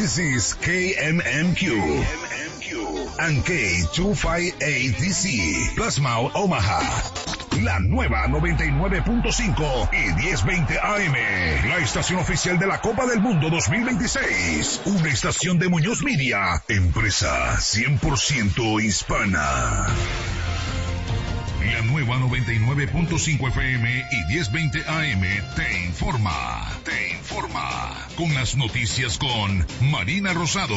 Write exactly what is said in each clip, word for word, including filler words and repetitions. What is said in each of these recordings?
This is K M M Q and K two fifty-eight D C, Plasma Omaha. La nueva noventa y nueve punto cinco y diez veinte A M, la estación oficial de la Copa del Mundo dos mil veintiséis. Una estación de Muñoz Media, empresa cien por ciento hispana. La nueva noventa y nueve punto cinco F M y diez veinte A M te informa, te informa con las noticias con Marina Rosado.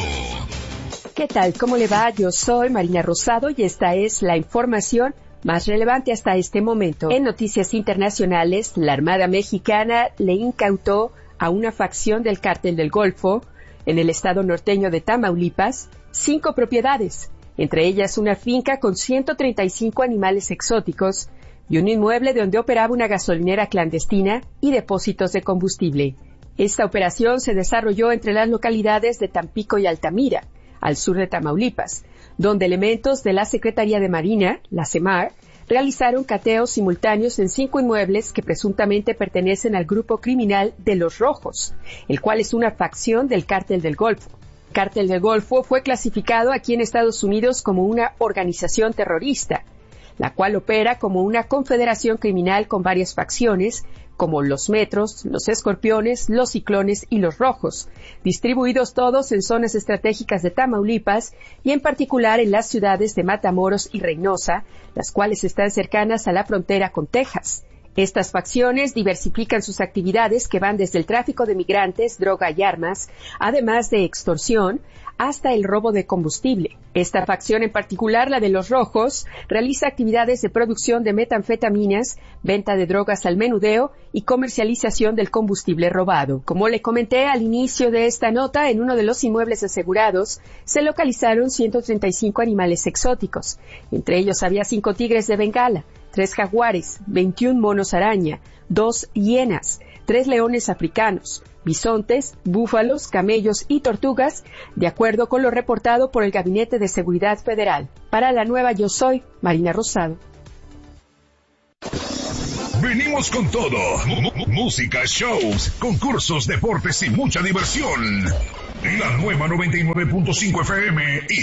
¿Qué tal? ¿Cómo le va? Yo soy Marina Rosado y esta es la información más relevante hasta este momento. En noticias internacionales, la Armada Mexicana le incautó a una facción del Cártel del Golfo, en el estado norteño de Tamaulipas, cinco propiedades, entre ellas una finca con ciento treinta y cinco animales exóticos y un inmueble donde operaba una gasolinera clandestina y depósitos de combustible. Esta operación se desarrolló entre las localidades de Tampico y Altamira, al sur de Tamaulipas, donde elementos de la Secretaría de Marina, la SEMAR, realizaron cateos simultáneos en cinco inmuebles que presuntamente pertenecen al grupo criminal de Los Rojos, el cual es una facción del Cártel del Golfo. El Cártel del Golfo fue clasificado aquí en Estados Unidos como una organización terrorista, la cual opera como una confederación criminal con varias facciones, como los Metros, los Escorpiones, los Ciclones y los Rojos, distribuidos todos en zonas estratégicas de Tamaulipas y en particular en las ciudades de Matamoros y Reynosa, las cuales están cercanas a la frontera con Texas. Estas facciones diversifican sus actividades que van desde el tráfico de migrantes, droga y armas, además de extorsión, hasta el robo de combustible. Esta facción en particular, la de los Rojos, realiza actividades de producción de metanfetaminas, venta de drogas al menudeo y comercialización del combustible robado. Como le comenté al inicio de esta nota, en uno de los inmuebles asegurados se localizaron ciento treinta y cinco animales exóticos. Entre ellos había cinco tigres de Bengala, tres jaguares, veintiún monos araña, dos hienas, tres leones africanos, bisontes, búfalos, camellos y tortugas, de acuerdo con lo reportado por el Gabinete de Seguridad Federal. Para la nueva Yo Soy, Marina Rosado. Venimos con todo. M- música, shows, concursos, deportes y mucha diversión. La nueva noventa y nueve punto cinco F M y